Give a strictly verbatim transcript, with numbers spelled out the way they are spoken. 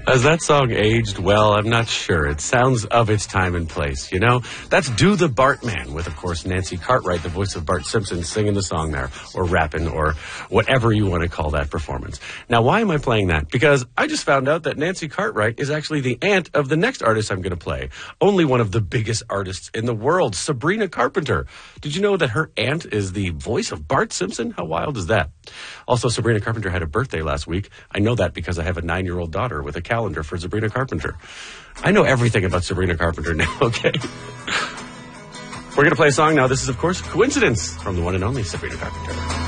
Has that song aged well? I'm not sure. It sounds of its time and place, you know? That's Do the Bartman with, of course, Nancy Cartwright, the voice of Bart Simpson, singing the song there, or rapping, or whatever you want to call that performance. Now, why am I playing that? Because I just found out that Nancy Cartwright is actually the aunt of the next artist I'm going to play. Only one of the biggest artists in the world, Sabrina Carpenter. Did you know that her aunt is the voice of Bart Simpson? How wild is that? Also, Sabrina Carpenter had a birthday last week. I know that because I have a nine-year-old daughter with a calendar for Sabrina Carpenter. I know everything about Sabrina Carpenter now, okay? We're going to play a song now. This is, of course, Coincidence from the one and only Sabrina Carpenter.